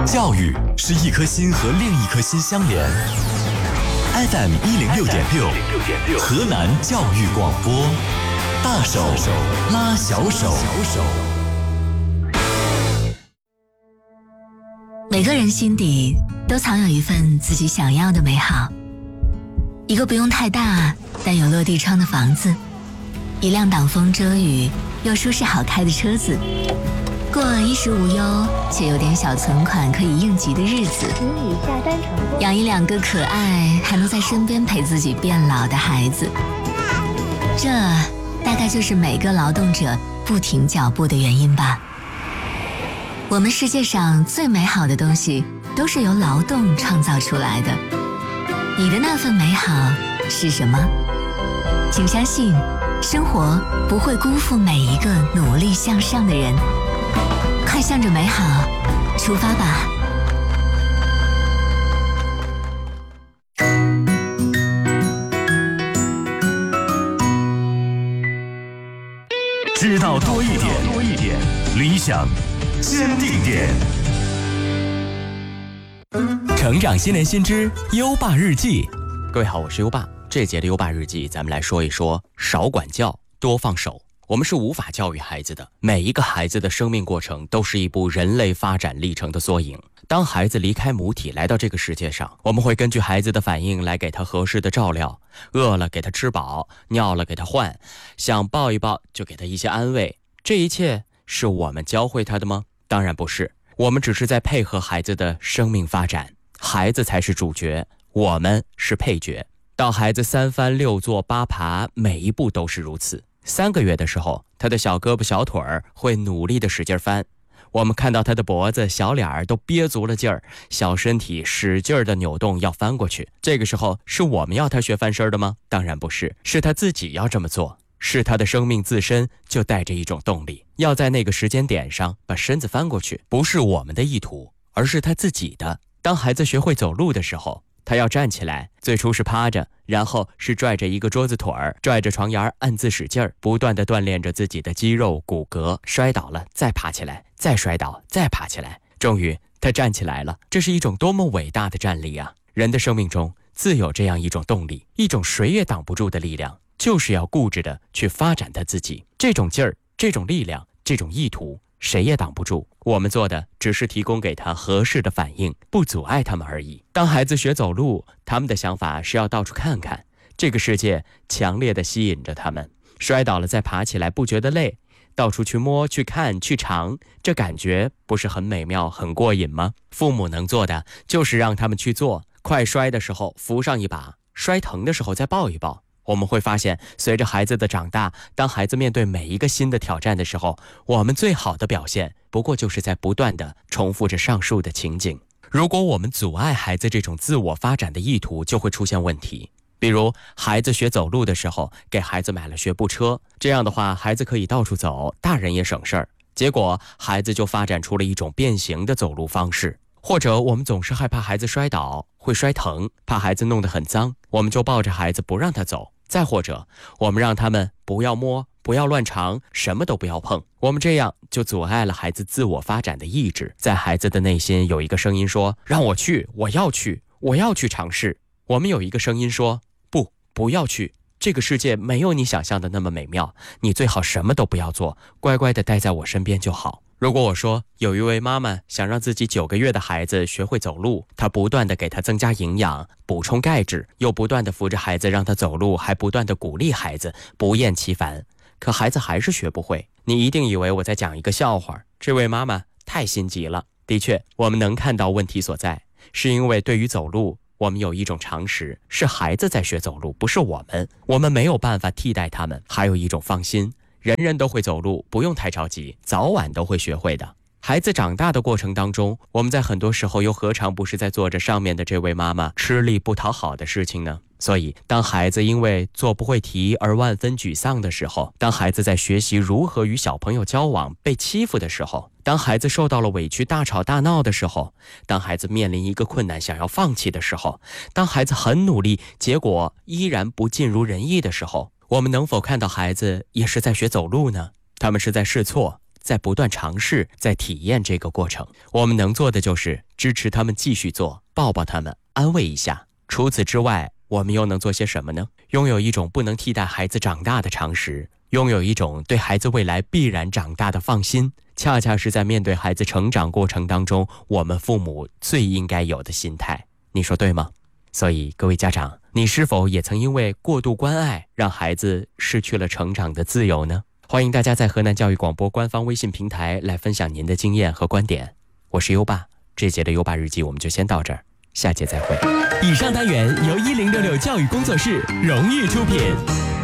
教育是一颗心和另一颗心相连。FM 106.6，河南教育广播，大手拉小手。 每个人心底都藏有一份自己想要的美好，一个不用太大但有落地窗的房子，一辆挡风遮雨又舒适好开的车子，过衣食无忧且有点小存款可以应急的日子，养一2个可爱还能在身边陪自己变老的孩子，这大概就是每个劳动者不停脚步的原因吧。我们世界上最美好的东西都是由劳动创造出来的，你的那份美好是什么？请相信，生活不会辜负每一个努力向上的人。快向着美好出发吧！ 知道多一点，理想坚定点。成长新年新知优爸日记。 各位好，我是优爸。这节的优爸日记，咱们来说一说少管教，多放手。我们是无法教育孩子的，每一个孩子的生命过程都是一部人类发展历程的缩影。当孩子离开母体来到这个世界上，我们会根据孩子的反应来给他合适的照料，饿了给他吃饱，尿了给他换，想抱一抱就给他一些安慰。这一切是我们教会他的吗？当然不是，我们只是在配合孩子的生命发展，孩子才是主角，我们是配角。到孩子3翻6坐8爬，每一步都是如此。3个月的时候，他的小胳膊小腿儿会努力的使劲翻，我们看到他的脖子小脸儿都憋足了劲儿，小身体使劲的扭动要翻过去。这个时候是我们要他学翻身的吗？当然不是，是他自己要这么做，是他的生命自身就带着一种动力，要在那个时间点上把身子翻过去，不是我们的意图，而是他自己的。当孩子学会走路的时候，他要站起来，最初是趴着，然后是拽着一个桌子腿儿，拽着床沿暗自使劲儿，不断地锻炼着自己的肌肉骨骼，摔倒了再爬起来，再摔倒再爬起来，终于他站起来了。这是一种多么伟大的战力啊！人的生命中自有这样一种动力，一种谁也挡不住的力量，就是要固执地去发展他自己。这种劲儿，这种力量，这种意图，谁也挡不住，我们做的只是提供给他合适的反应，不阻碍他们而已。当孩子学走路，他们的想法是要到处看看，这个世界强烈地吸引着他们，摔倒了再爬起来不觉得累，到处去摸去看去尝，这感觉不是很美妙很过瘾吗？父母能做的就是让他们去做，快摔的时候扶上一把，摔疼的时候再抱一抱。我们会发现，随着孩子的长大，当孩子面对每一个新的挑战的时候，我们最好的表现不过就是在不断地重复着上述的情景。如果我们阻碍孩子这种自我发展的意图，就会出现问题。比如孩子学走路的时候，给孩子买了学步车，这样的话孩子可以到处走，大人也省事儿。结果孩子就发展出了一种变形的走路方式。或者我们总是害怕孩子摔倒会摔疼，怕孩子弄得很脏，我们就抱着孩子不让他走。再或者我们让他们不要摸，不要乱尝，什么都不要碰，我们这样就阻碍了孩子自我发展的意志。在孩子的内心有一个声音说，让我去，我要去，我要去尝试。我们有一个声音说，不要去，这个世界没有你想象的那么美妙，你最好什么都不要做，乖乖地待在我身边就好。如果我说有一位妈妈想让自己9个月的孩子学会走路，她不断地给他增加营养，补充钙质，又不断地扶着孩子让他走路，还不断地鼓励孩子不厌其烦，可孩子还是学不会，你一定以为我在讲一个笑话，这位妈妈太心急了。的确，我们能看到问题所在，是因为对于走路我们有一种常识，是孩子在学走路，不是我们没有办法替代他们。还有一种放心，人人都会走路，不用太着急，早晚都会学会的。孩子长大的过程当中，我们在很多时候又何尝不是在做着上面的这位妈妈吃力不讨好的事情呢？所以当孩子因为做不会题而万分沮丧的时候，当孩子在学习如何与小朋友交往被欺负的时候，当孩子受到了委屈大吵大闹的时候，当孩子面临一个困难想要放弃的时候，当孩子很努力结果依然不尽如人意的时候，我们能否看到孩子也是在学走路呢？他们是在试错， 在不断尝试，在体验这个过程。我们能做的就是支持他们继续做，抱抱他们，安慰一下。除此之外，我们又能做些什么呢？拥有一种不能替代孩子长大的常识，拥有一种对孩子未来必然长大的放心，恰恰是在面对孩子成长过程当中，我们父母最应该有的心态。你说对吗？所以各位家长，你是否也曾因为过度关爱，让孩子失去了成长的自由呢？欢迎大家在河南教育广播官方微信平台来分享您的经验和观点。我是优爸，这节的优爸日记我们就先到这儿，下节再会。 以上单元由1066教育工作室荣誉出品。